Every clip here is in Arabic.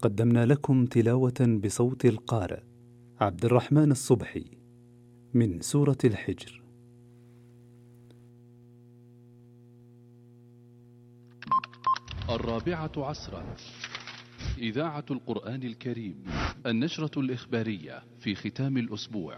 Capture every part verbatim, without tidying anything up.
قدمنا لكم تلاوة بصوت القارئ عبد الرحمن الصبحي من سورة الحجر. الرابعة عصرا، إذاعة القرآن الكريم، النشرة الإخبارية في ختام الأسبوع.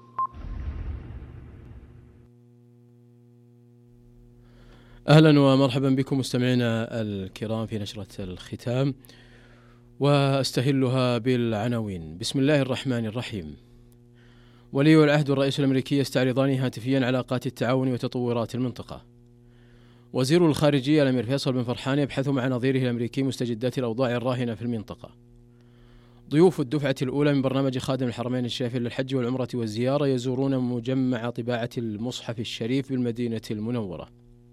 أهلا ومرحبا بكم مستمعينا الكرام في نشرة الختام، واستهلها بالعناوين. بسم الله الرحمن الرحيم. ولي العهد والرئيس الأمريكي يستعرضان هاتفيا علاقات التعاون وتطورات المنطقة. وزير الخارجية الأمير فيصل بن فرحان يبحث مع نظيره الأمريكي مستجدات الأوضاع الراهنة في المنطقة. ضيوف الدفعة الأولى من برنامج خادم الحرمين الشريفين للحج والعمرة والزيارة يزورون مجمع طباعة المصحف الشريف بالمدينة المنورة.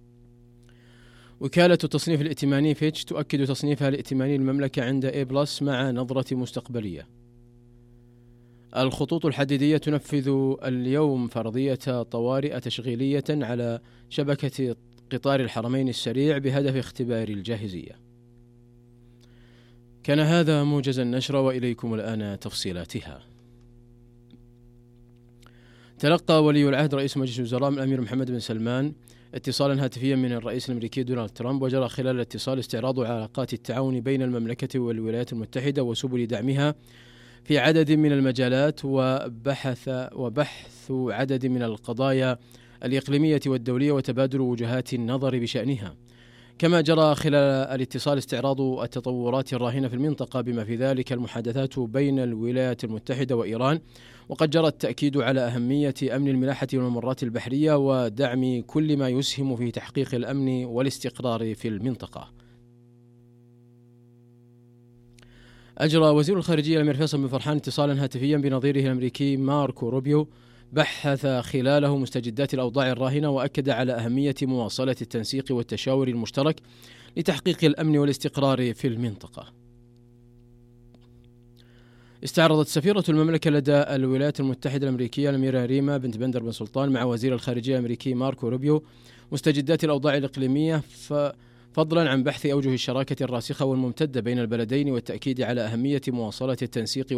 وكالة التصنيف الائتماني فيتش تؤكد تصنيفها الائتماني للمملكة عند A+ مع نظرة مستقبلية. الخطوط الحديدية تنفذ اليوم فرضية طوارئ تشغيلية على شبكة قطار الحرمين السريع بهدف اختبار الجاهزية. كان هذا موجز النشرة، وإليكم الآن تفصيلاتها. تلقى ولي العهد رئيس مجلس الوزراء من الأمير محمد بن سلمان اتصالا هاتفيا من الرئيس الأمريكي دونالد ترامب، وجرى خلال الاتصال استعراض علاقات التعاون بين المملكة والولايات المتحدة وسبل دعمها في عدد من المجالات، وبحث وبحث عدد من القضايا الإقليمية والدولية وتبادل وجهات النظر بشأنها. كما جرى خلال الاتصال استعراض التطورات الراهنة في المنطقة، بما في ذلك المحادثات بين الولايات المتحدة وإيران، وقد جرى التأكيد على أهمية أمن الملاحة والممرات البحرية ودعم كل ما يسهم في تحقيق الأمن والاستقرار في المنطقة. أجرى وزير الخارجية الأمير فيصل بن فرحان اتصالا هاتفيا بنظيره الأمريكي ماركو روبيو، بحث خلاله مستجدات الأوضاع الراهنة، وأكد على أهمية مواصلة التنسيق والتشاور المشترك لتحقيق الأمن والاستقرار في المنطقة. استعرضت سفيرة المملكة لدى الولايات المتحدة الأمريكية الأميرة ريما بنت بندر بن سلطان مع وزير الخارجية الأمريكي ماركو روبيو مستجدات الأوضاع الإقليمية، فضلا عن بحث أوجه الشراكة الراسخة والممتدة بين البلدين، والتأكيد على أهمية مواصلة التنسيق